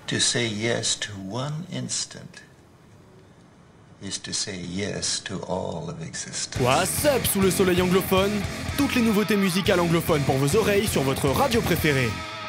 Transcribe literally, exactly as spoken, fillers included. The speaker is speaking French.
To say yes to one instant is to say yes to all of existence. What's up sous le soleil anglophone? Toutes les nouveautés musicales anglophones pour vos oreilles sur votre radio préférée.